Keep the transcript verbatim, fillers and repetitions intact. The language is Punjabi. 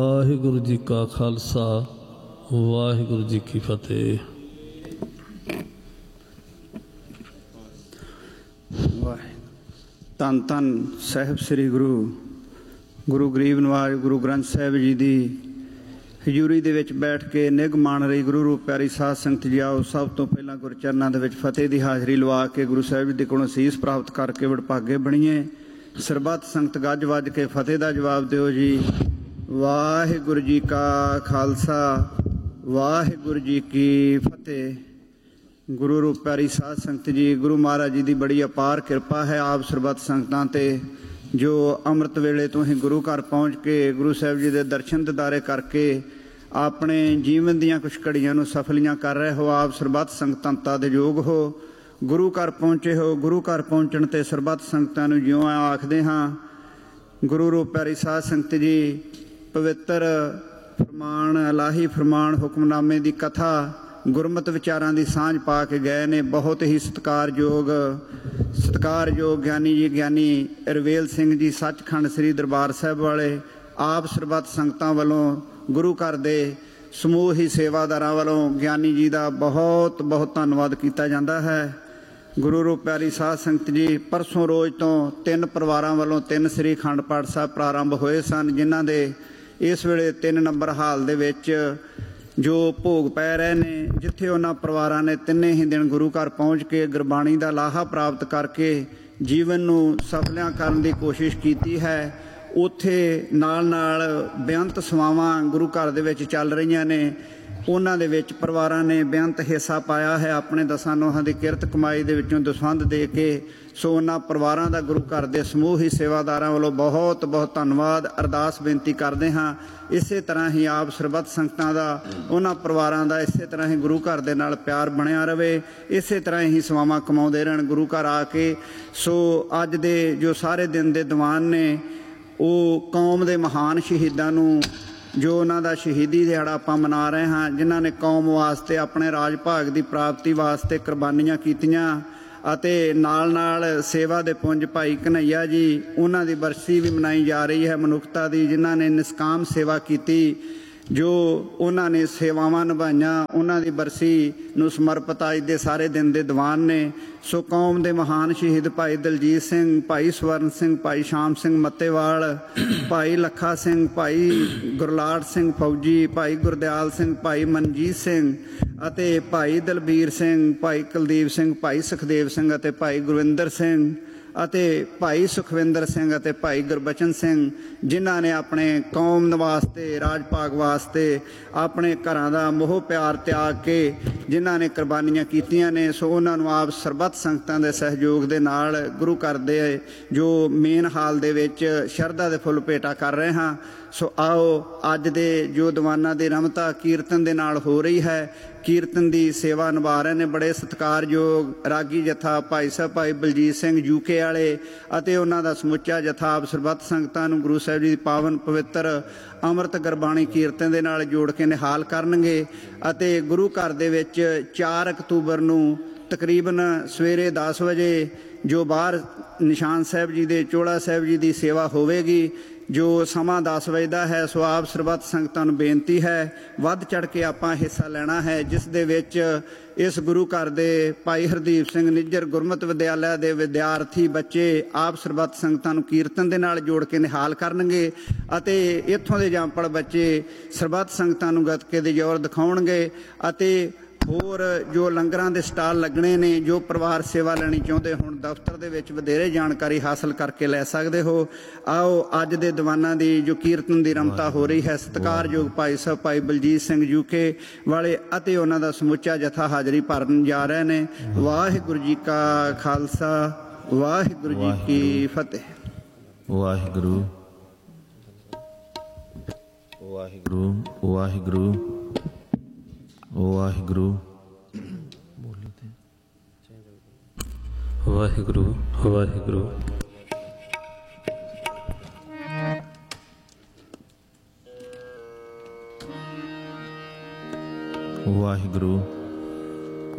ਵਾਹਿਗੁਰੂ ਜੀ ਕਾ ਖਾਲਸਾ ਵਾਹਿਗੁਰੂ ਜੀ ਕੀ ਫਤਿਹ। ਧੰਨ ਧੰਨ ਸਾਹਿਬ ਸ੍ਰੀ ਗੁਰੂ ਗੁਰੂ ਗਰੀਬ ਨਵਾਜ ਗੁਰੂ ਗ੍ਰੰਥ ਸਾਹਿਬ ਜੀ ਦੀ ਹਜ਼ੂਰੀ ਦੇ ਵਿੱਚ ਬੈਠ ਕੇ ਨਿੱਘ ਮਾਣ ਰਹੀ ਗੁਰੂ ਰੂਪ ਪਿਆਰੀ ਸਾਧ ਸੰਗਤ ਜੀ, ਆਓ ਸਭ ਤੋਂ ਪਹਿਲਾਂ ਗੁਰੂ ਚਰਨਾਂ ਦੇ ਵਿੱਚ ਫਤਿਹ ਦੀ ਹਾਜ਼ਰੀ ਲਵਾ ਕੇ ਗੁਰੂ ਸਾਹਿਬ ਜੀ ਦੇ ਕੋਲੋਂ ਅਸੀਸ ਪ੍ਰਾਪਤ ਕਰਕੇ ਵਡਭਾਗੇ ਬਣੀਏ। ਸਰਬੱਤ ਸੰਗਤ ਗੱਜ ਵੱਜ ਕੇ ਫਤਿਹ ਦਾ ਜਵਾਬ ਦਿਓ ਜੀ। ਵਾਹਿਗੁਰੂ ਜੀ ਕਾ ਖਾਲਸਾ ਵਾਹਿਗੁਰੂ ਜੀ ਕੀ ਫਤਿਹ। ਗੁਰੂ ਰੂਪ ਪਿਆਰੀ ਸਾਧ ਸੰਗਤ ਜੀ, ਗੁਰੂ ਮਹਾਰਾਜ ਜੀ ਦੀ ਬੜੀ ਅਪਾਰ ਕਿਰਪਾ ਹੈ ਆਪ ਸਰਬੱਤ ਸੰਗਤਾਂ ਤੇ, ਜੋ ਅੰਮ੍ਰਿਤ ਵੇਲੇ ਤੋਂ ਹੀ ਗੁਰੂ ਘਰ ਪਹੁੰਚ ਕੇ ਗੁਰੂ ਸਾਹਿਬ ਜੀ ਦੇ ਦਰਸ਼ਨ ਦਿਦਾਰੇ ਕਰਕੇ ਆਪਣੇ ਜੀਵਨ ਦੀਆਂ ਕੁਛ ਘੜੀਆਂ ਨੂੰ ਸਫਲੀਆਂ ਕਰ ਰਹੇ ਹੋ। ਆਪ ਸਰਬੱਤ ਸੰਗਤਾਂ ਦਾ ਦੇ ਯੋਗ ਹੋ, ਗੁਰੂ ਘਰ ਪਹੁੰਚੇ ਹੋ। ਗੁਰੂ ਘਰ ਪਹੁੰਚਣ ਤੇ ਸਰਬੱਤ ਸੰਗਤਾਂ ਨੂੰ ਜਿਉਂ ਆਖਦੇ ਹਾਂ। ਗੁਰੂ ਰੂਪ ਪਿਆਰੀ ਸਾਧ ਸੰਗਤ ਜੀ, ਪਵਿੱਤਰ ਫਰਮਾਨ, ਇਲਾਹੀ ਫਰਮਾਨ, ਹੁਕਮਨਾਮੇ ਦੀ ਕਥਾ, ਗੁਰਮਤਿ ਵਿਚਾਰਾਂ ਦੀ ਸਾਂਝ ਪਾ ਕੇ ਗਏ ਨੇ। ਬਹੁਤ ਹੀ ਸਤਿਕਾਰਯੋਗ ਸਤਿਕਾਰਯੋਗ ਗਿਆਨੀ ਜੀ, ਗਿਆਨੀ ਰਵੇਲ ਸਿੰਘ ਜੀ, ਸੱਚਖੰਡ ਸ੍ਰੀ ਦਰਬਾਰ ਸਾਹਿਬ ਵਾਲੇ, ਆਪ ਸਰਬੱਤ ਸੰਗਤਾਂ ਵੱਲੋਂ ਗੁਰੂ ਘਰ ਦੇ ਸਮੂਹ ਹੀ ਸੇਵਾਦਾਰਾਂ ਵੱਲੋਂ ਗਿਆਨੀ ਜੀ ਦਾ ਬਹੁਤ ਬਹੁਤ ਧੰਨਵਾਦ ਕੀਤਾ ਜਾਂਦਾ ਹੈ। ਗੁਰੂ ਰੂਪ ਪਿਆਰੀ ਸਾਧ ਸੰਗਤ ਜੀ, ਪਰਸੋਂ ਰੋਜ਼ ਤੋਂ ਤਿੰਨ ਪਰਿਵਾਰਾਂ ਵੱਲੋਂ ਤਿੰਨ ਸ੍ਰੀ ਅਖੰਡ ਪਾਠ ਸਾਹਿਬ ਪ੍ਰਾਰੰਭ ਹੋਏ ਸਨ, ਜਿਨ੍ਹਾਂ ਦੇ ਇਸ ਵੇਲੇ ਤਿੰਨ ਨੰਬਰ ਹਾਲ ਦੇ ਵਿੱਚ ਜੋ ਭੋਗ ਪੈ ਰਹੇ ਨੇ, ਜਿੱਥੇ ਉਹਨਾਂ ਪਰਿਵਾਰਾਂ ਨੇ ਤਿੰਨੇ ਹੀ ਦਿਨ ਗੁਰੂ ਘਰ ਪਹੁੰਚ ਕੇ ਗੁਰਬਾਣੀ ਦਾ ਲਾਹਾ ਪ੍ਰਾਪਤ ਕਰਕੇ ਜੀਵਨ ਨੂੰ ਸਫਲਿਆਂ ਕਰਨ ਦੀ ਕੋਸ਼ਿਸ਼ ਕੀਤੀ ਹੈ। ਉੱਥੇ ਨਾਲ ਨਾਲ ਬੇਅੰਤ ਸੇਵਾਵਾਂ ਗੁਰੂ ਘਰ ਦੇ ਵਿੱਚ ਚੱਲ ਰਹੀਆਂ ਨੇ। ਉਹਨਾਂ ਦੇ ਵਿੱਚ ਪਰਿਵਾਰਾਂ ਨੇ ਬੇਅੰਤ ਹਿੱਸਾ ਪਾਇਆ ਹੈ ਆਪਣੇ ਦਸਾਂ ਨੋਹਾਂ ਦੀ ਕਿਰਤ ਕਮਾਈ ਦੇ ਵਿੱਚੋਂ ਦਸਵੰਧ ਦੇ ਕੇ। ਸੋ ਉਹਨਾਂ ਪਰਿਵਾਰਾਂ ਦਾ ਗੁਰੂ ਘਰ ਦੇ ਸਮੂਹ ਹੀ ਸੇਵਾਦਾਰਾਂ ਵੱਲੋਂ ਬਹੁਤ ਬਹੁਤ ਧੰਨਵਾਦ। ਅਰਦਾਸ ਬੇਨਤੀ ਕਰਦੇ ਹਾਂ ਇਸੇ ਤਰ੍ਹਾਂ ਹੀ ਆਪ ਸਰਬੱਤ ਸੰਗਤਾਂ ਦਾ, ਉਹਨਾਂ ਪਰਿਵਾਰਾਂ ਦਾ ਇਸੇ ਤਰ੍ਹਾਂ ਹੀ ਗੁਰੂ ਘਰ ਦੇ ਨਾਲ ਪਿਆਰ ਬਣਿਆ ਰਹੇ, ਇਸੇ ਤਰ੍ਹਾਂ ਹੀ ਸੇਵਾਵਾਂ ਕਮਾਉਂਦੇ ਰਹਿਣ ਗੁਰੂ ਘਰ ਆ ਕੇ। ਸੋ ਅੱਜ ਦੇ ਜੋ ਸਾਰੇ ਦਿਨ ਦੇ ਦੀਵਾਨ ਨੇ, ਉਹ ਕੌਮ ਦੇ ਮਹਾਨ ਸ਼ਹੀਦਾਂ ਨੂੰ, ਜੋ ਉਹਨਾਂ ਦਾ ਸ਼ਹੀਦੀ ਦਿਹਾੜਾ ਆਪਾਂ ਮਨਾ ਰਹੇ ਹਾਂ, ਜਿਨ੍ਹਾਂ ਨੇ ਕੌਮ ਵਾਸਤੇ ਆਪਣੇ ਰਾਜ ਭਾਗ ਦੀ ਪ੍ਰਾਪਤੀ ਵਾਸਤੇ ਕੁਰਬਾਨੀਆਂ ਕੀਤੀਆਂ, ਅਤੇ ਨਾਲ ਨਾਲ ਸੇਵਾ ਦੇ ਪੁੰਜ ਭਾਈ ਕਨ੍ਹਈਆ ਜੀ, ਉਹਨਾਂ ਦੀ ਬਰਸੀ ਵੀ ਮਨਾਈ ਜਾ ਰਹੀ ਹੈ ਮਨੁੱਖਤਾ ਦੀ, ਜਿਨ੍ਹਾਂ ਨੇ ਨਿਸਕਾਮ ਸੇਵਾ ਕੀਤੀ, ਜੋ ਉਹਨਾਂ ਨੇ ਸੇਵਾਵਾਂ ਨਿਭਾਈਆਂ, ਉਹਨਾਂ ਦੀ ਬਰਸੀ ਨੂੰ ਸਮਰਪਿਤ ਅੱਜ ਦੇ ਸਾਰੇ ਦਿਨ ਦੇ ਦੀਵਾਨ ਨੇ। ਸੋ ਕੌਮ ਦੇ ਮਹਾਨ ਸ਼ਹੀਦ ਭਾਈ ਦਲਜੀਤ ਸਿੰਘ, ਭਾਈ ਸਵਰਨ ਸਿੰਘ, ਭਾਈ ਸ਼ਾਮ ਸਿੰਘ ਮੱਤੇਵਾਲ, ਭਾਈ ਲੱਖਾ ਸਿੰਘ, ਭਾਈ ਗੁਰਲਾਟ ਸਿੰਘ ਫੌਜੀ, ਭਾਈ ਗੁਰਦਿਆਲ ਸਿੰਘ, ਭਾਈ ਮਨਜੀਤ ਸਿੰਘ ਅਤੇ ਭਾਈ ਦਲਬੀਰ ਸਿੰਘ, ਭਾਈ ਕੁਲਦੀਪ ਸਿੰਘ, ਭਾਈ ਸੁਖਦੇਵ ਸਿੰਘ ਅਤੇ ਭਾਈ ਗੁਰਵਿੰਦਰ ਸਿੰਘ ਅਤੇ ਭਾਈ ਸੁਖਵਿੰਦਰ ਸਿੰਘ ਅਤੇ ਭਾਈ ਗੁਰਬਚਨ ਸਿੰਘ, ਜਿਨ੍ਹਾਂ ਨੇ ਆਪਣੇ ਕੌਮ ਵਾਸਤੇ, ਰਾਜ ਭਾਗ ਵਾਸਤੇ ਆਪਣੇ ਘਰਾਂ ਦਾ ਮੋਹ ਪਿਆਰ ਤਿਆਗ ਕੇ ਜਿਨ੍ਹਾਂ ਨੇ ਕੁਰਬਾਨੀਆਂ ਕੀਤੀਆਂ ਨੇ। ਸੋ ਉਹਨਾਂ ਨੂੰ ਆਪ ਸਰਬੱਤ ਸੰਗਤਾਂ ਦੇ ਸਹਿਯੋਗ ਦੇ ਨਾਲ ਗੁਰੂ ਘਰ ਦੇ ਜੋ ਮੇਨ ਹਾਲ ਦੇ ਵਿੱਚ ਸ਼ਰਧਾ ਦੇ ਫੁੱਲ ਭੇਟਾ ਕਰ ਰਹੇ ਹਾਂ। ਸੋ ਆਓ, ਅੱਜ ਦੇ ਜੋ ਦੀਵਾਨਾਂ ਦੀ ਰਮਤਾ ਕੀਰਤਨ ਦੇ ਨਾਲ ਹੋ ਰਹੀ ਹੈ, ਕੀਰਤਨ ਦੀ ਸੇਵਾ ਨਿਭਾ ਰਹੇ ਨੇ ਬੜੇ ਸਤਿਕਾਰਯੋਗ ਰਾਗੀ ਜਥਾ ਭਾਈ ਸਾਹਿਬ ਭਾਈ ਬਲਜੀਤ ਸਿੰਘ ਯੂਕੇ ਵਾਲੇ ਅਤੇ ਉਹਨਾਂ ਦਾ ਸਮੁੱਚਾ ਜਥਾ। ਆਪ ਸਰਬੱਤ ਸੰਗਤਾਂ ਨੂੰ ਗੁਰੂ ਸਾਹਿਬ ਜੀ ਦੀ ਪਾਵਨ ਪਵਿੱਤਰ ਅੰਮ੍ਰਿਤ ਗੁਰਬਾਣੀ ਕੀਰਤਨ ਦੇ ਨਾਲ ਜੋੜ ਕੇ ਨਿਹਾਲ ਕਰਨਗੇ। ਅਤੇ ਗੁਰੂ ਘਰ ਦੇ ਵਿੱਚ ਚਾਰ ਅਕਤੂਬਰ ਨੂੰ ਤਕਰੀਬਨ ਸਵੇਰੇ ਦਸ ਵਜੇ ਜੋ ਬਾਹਰ ਨਿਸ਼ਾਨ ਸਾਹਿਬ ਜੀ ਦੇ, ਚੋਲਾ ਸਾਹਿਬ ਜੀ ਦੀ ਸੇਵਾ ਹੋਵੇਗੀ, ਜੋ ਸਮਾਂ ਦਸ ਵਜੇ ਦਾ ਹੈ। ਸੋ ਆਪ ਸਰਬੱਤ ਸੰਗਤਾਂ ਨੂੰ ਬੇਨਤੀ ਹੈ, ਵੱਧ ਚੜ੍ਹ ਕੇ ਆਪਾਂ ਹਿੱਸਾ ਲੈਣਾ ਹੈ, ਜਿਸ ਦੇ ਵਿੱਚ ਇਸ ਗੁਰੂ ਘਰ ਦੇ ਭਾਈ ਹਰਦੀਪ ਸਿੰਘ ਨਿੱਜਰ ਗੁਰਮਤਿ ਵਿਦਿਆਲਿਆ ਦੇ ਵਿਦਿਆਰਥੀ ਬੱਚੇ ਆਪ ਸਰਬੱਤ ਸੰਗਤਾਂ ਨੂੰ ਕੀਰਤਨ ਦੇ ਨਾਲ ਜੋੜ ਕੇ ਨਿਹਾਲ ਕਰਨਗੇ ਅਤੇ ਇੱਥੋਂ ਦੇ ਜੰਪਲ ਬੱਚੇ ਸਰਬੱਤ ਸੰਗਤਾਂ ਨੂੰ ਗੱਤਕੇ ਦੇ ਜ਼ੋਰ ਦਿਖਾਉਣਗੇ। ਅਤੇ ਹੋਰ ਜੋ ਲੰਗਰਾਂ ਦੇ ਸਟਾਲ ਲੱਗਣੇ ਨੇ, ਜੋ ਪਰਿਵਾਰ ਸੇਵਾ ਲੈਣੀ ਚਾਹੁੰਦੇ ਹੋਣ ਦਫ਼ਤਰ ਦੇ ਵਿੱਚ ਵਧੇਰੇ ਜਾਣਕਾਰੀ ਹਾਸਲ ਕਰਕੇ ਲੈ ਸਕਦੇ ਹੋ। ਆਓ, ਅੱਜ ਦੇ ਦੀਵਾਨਾਂ ਦੀ ਜੋ ਕੀਰਤਨ ਦੀ ਰਮਤਾ ਹੋ ਰਹੀ ਹੈ, ਸਤਿਕਾਰਯੋਗ ਭਾਈ ਸਾਹਿਬ ਭਾਈ ਬਲਜੀਤ ਸਿੰਘ ਯੂਕੇ ਵਾਲੇ ਅਤੇ ਉਹਨਾਂ ਦਾ ਸਮੁੱਚਾ ਜਥਾ ਹਾਜ਼ਰੀ ਭਰਨ ਜਾ ਰਹੇ ਨੇ। ਵਾਹਿਗੁਰੂ ਜੀ ਕਾ ਖਾਲਸਾ ਵਾਹਿਗੁਰੂ ਜੀ ਕੀ ਫਤਿਹ। ਵਾਹਿਗੁਰੂ ਵਾਹਿਗੁਰੂ ਵਾਹਿਗੁਰੂ ਵਾਹਿਗੁਰੂ ਵਾਹਿਗੁਰੂ ਵਾਹਿਗੁਰੂ ਵਾਹਿਗੁਰੂ